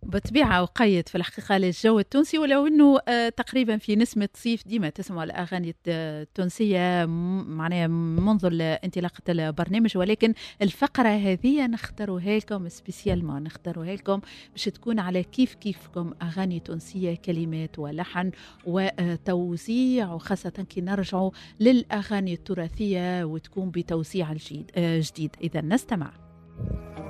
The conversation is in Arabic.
بطبيعة وقيد في الحقيقة للجو التونسي، ولو أنه تقريبا في نسمة صيف ديما تسمع الأغاني التونسية معناها منذ انطلاقة البرنامج، ولكن الفقرة هذه نختاروها لكم سبيسيالمون، نختاروها لكم باش تكون على كيفكم أغاني تونسية، كلمات ولحن وتوزيع، وخاصة كي نرجعوا للأغاني التراثية وتكون بتوزيع جديد. إذا نستمع.